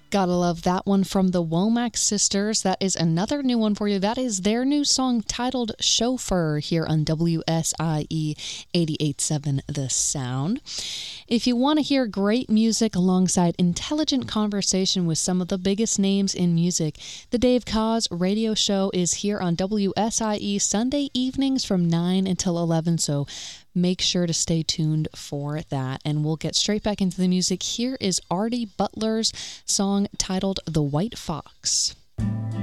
Gotta love that one from the Womack Sisters. That is another new one for you. That is their new song titled Chauffeur here on WSIE 88.7 The Sound. If you want to hear great music alongside intelligent conversation with some of the biggest names in music, the Dave Koz radio show is here on WSIE Sunday evenings from 9 until 11, so make sure to stay tuned for that. And we'll get straight back into the music. Here is Artie Butler's song titled The White Fox.